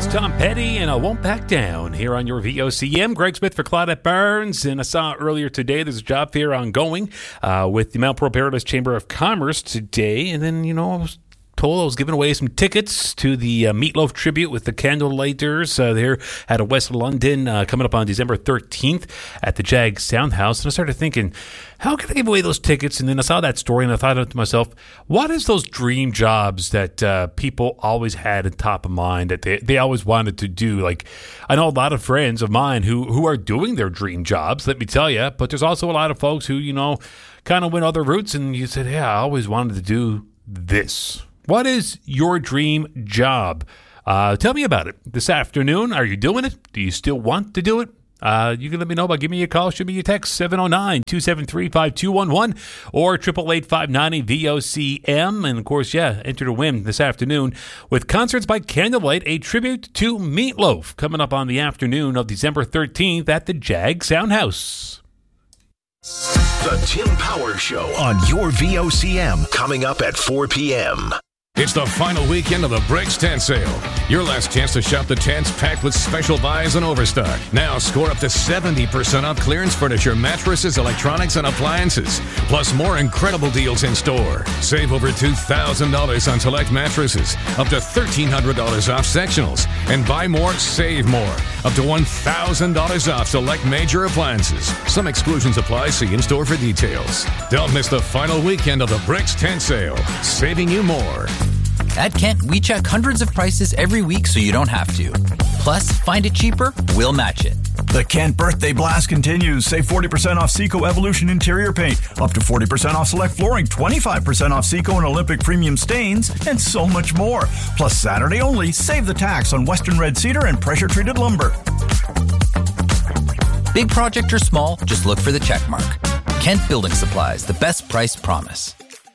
Tom Petty, and I Won't Back Down here on your VOCM. Greg Smith for Claudette Barnes, and I saw earlier today there's a job fair ongoing with the Mount Pearl Paradise Chamber of Commerce today, and then, I was told I was giving away some tickets to the Meatloaf tribute with the Candlelighters there at West London coming up on December 13th at the Jag Soundhouse. And I started thinking, how can I give away those tickets? And then I saw that story and I thought to myself, what is those dream jobs that people always had in top of mind that they always wanted to do? Like, I know a lot of friends of mine who are doing their dream jobs, let me tell you, but there's also a lot of folks who, kind of went other routes and you said, yeah, I always wanted to do this. What is your dream job? Tell me about it. This afternoon, are you doing it? Do you still want to do it? You can let me know by giving me a call. Shoot me a text, 709-273-5211 or 888-590-VOCM. And, of course, enter to win this afternoon with Concerts by Candlelight, a tribute to Meatloaf, coming up on the afternoon of December 13th at the Jag Soundhouse. The Tim Power Show on your VOCM, coming up at 4 p.m. It's the final weekend of the Bricks Tent Sale. Your last chance to shop the tents packed with special buys and overstock. Now score up to 70% off clearance furniture, mattresses, electronics, and appliances. Plus more incredible deals in store. Save over $2,000 on select mattresses. Up to $1,300 off sectionals. And buy more, save more. Up to $1,000 off select major appliances. Some exclusions apply. See in store for details. Don't miss the final weekend of the Bricks Tent Sale. Saving you more. At Kent, we check hundreds of prices every week so you don't have to. Plus, find it cheaper, we'll match it. The Kent Birthday Blast continues. Save 40% off Seco Evolution interior paint, up to 40% off select flooring, 25% off Seco and Olympic premium stains, and so much more. Plus, Saturday only, save the tax on Western Red Cedar and pressure-treated lumber. Big project or small, just look for the check mark. Kent Building Supplies, the best price promise.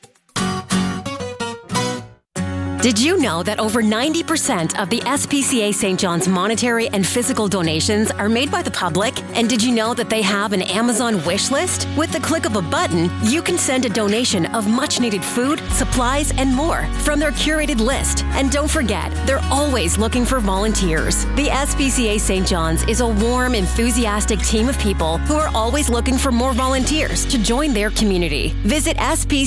Did you know that over 90% of the SPCA St. John's monetary and physical donations are made by the public? And did you know that they have an Amazon wish list? With the click of a button, you can send a donation of much-needed food, supplies, and more from their curated list. And don't forget, they're always looking for volunteers. The SPCA St. John's is a warm, enthusiastic team of people who are always looking for more volunteers to join their community. Visit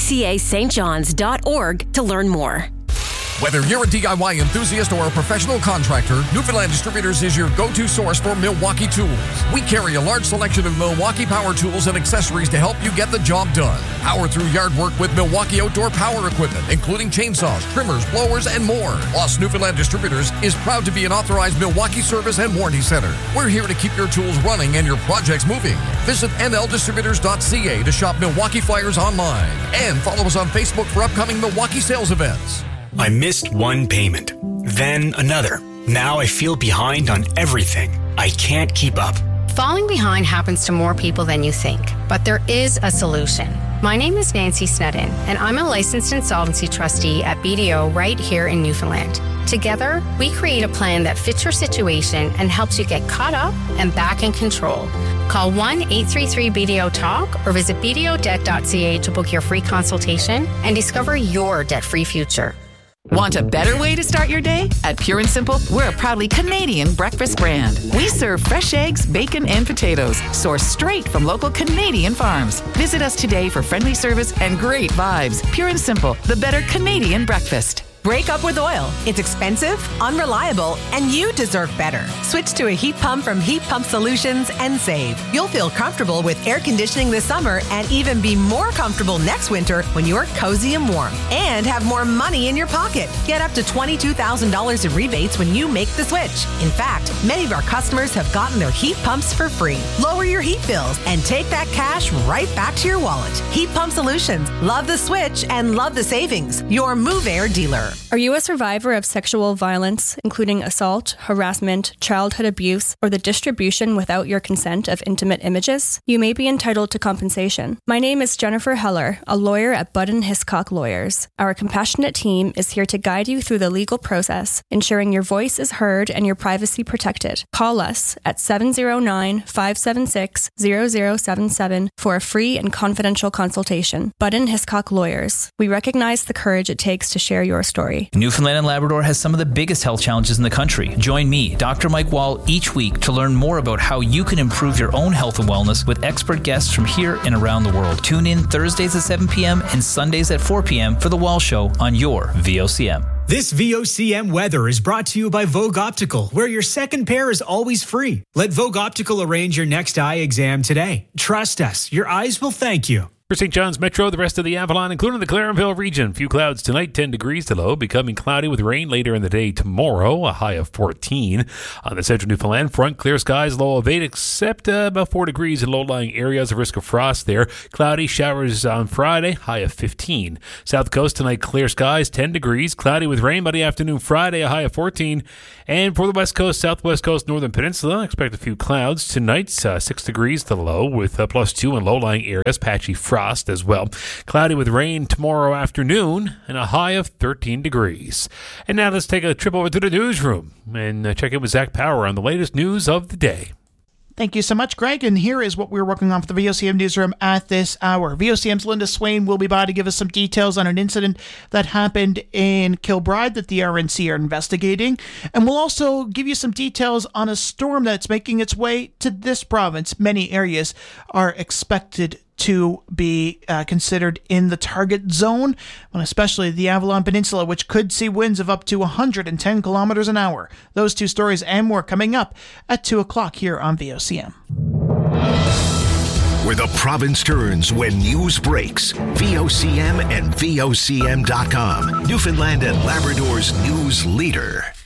spcastjohns.org to learn more. Whether you're a DIY enthusiast or a professional contractor, Newfoundland Distributors is your go-to source for Milwaukee tools. We carry a large selection of Milwaukee power tools and accessories to help you get the job done. Power through yard work with Milwaukee outdoor power equipment, including chainsaws, trimmers, blowers, and more. Plus, Newfoundland Distributors is proud to be an authorized Milwaukee service and warranty center. We're here to keep your tools running and your projects moving. Visit nldistributors.ca to shop Milwaukee flyers online. And follow us on Facebook for upcoming Milwaukee sales events. I missed one payment, then another. Now I feel behind on everything. I can't keep up. Falling behind happens to more people than you think, but there is a solution. My name is Nancy Snedden, and I'm a licensed insolvency trustee at BDO right here in Newfoundland. Together, we create a plan that fits your situation and helps you get caught up and back in control. Call 1-833-BDO-TALK or visit bdodebt.ca to book your free consultation and discover your debt-free future. Want a better way to start your day? At Pure and Simple, we're a proudly Canadian breakfast brand. We serve fresh eggs, bacon, and potatoes, sourced straight from local Canadian farms. Visit us today for friendly service and great vibes. Pure and Simple, the better Canadian breakfast. Break up with oil. It's expensive, unreliable, and you deserve better. Switch to a heat pump from Heat Pump Solutions and save. You'll feel comfortable with air conditioning this summer and even be more comfortable next winter when you're cozy and warm. And have more money in your pocket. Get up to $22,000 in rebates when you make the switch. In fact, many of our customers have gotten their heat pumps for free. Lower your heat bills and take that cash right back to your wallet. Heat Pump Solutions. Love the switch and love the savings. Your Move Air dealer. Are you a survivor of sexual violence, including assault, harassment, childhood abuse, or the distribution without your consent of intimate images? You may be entitled to compensation. My name is Jennifer Heller, a lawyer at Budden Hiscock Lawyers. Our compassionate team is here to guide you through the legal process, ensuring your voice is heard and your privacy protected. Call us at 709-576-0077 for a free and confidential consultation. Budden Hiscock Lawyers. We recognize the courage it takes to share your story. story. Newfoundland and Labrador has some of the biggest health challenges in the country. Join me, Dr. Mike Wall, each week to learn more about how you can improve your own health and wellness with expert guests from here and around the world. Tune in Thursdays at 7 p.m. and Sundays at 4 p.m. for The Wall Show on your VOCM. This VOCM weather is brought to you by Vogue Optical, where your second pair is always free. Let Vogue Optical arrange your next eye exam today. Trust us, your eyes will thank you. For St. John's Metro, the rest of the Avalon, including the Clarenville region. Few clouds tonight, 10 degrees to low, becoming cloudy with rain later in the day tomorrow, a high of 14. On the central Newfoundland front, clear skies, low of 8, except about 4 degrees in low-lying areas, a risk of frost there. Cloudy showers on Friday, high of 15. South coast tonight, clear skies, 10 degrees, cloudy with rain by the afternoon Friday, a high of 14. And for the west coast, southwest coast, northern peninsula, expect a few clouds tonight, 6 degrees to low, with +2 in low-lying areas, patchy frost as well. Cloudy with rain tomorrow afternoon and a high of 13 degrees. And now let's take a trip over to the newsroom and check in with Zach Power on the latest news of the day. Thank you so much, Greg. And here is what we're working on for the VOCM newsroom at this hour. VOCM's Linda Swain will be by to give us some details on an incident that happened in Kilbride that the RNC are investigating. And we'll also give you some details on a storm that's making its way to this province. Many areas are expected to be considered in the target zone, and especially the Avalon Peninsula, which could see winds of up to 110 kilometers an hour. Those two stories and more coming up at 2 o'clock here on VOCM. Where the province turns when news breaks. VOCM and VOCM.com. Newfoundland and Labrador's news leader.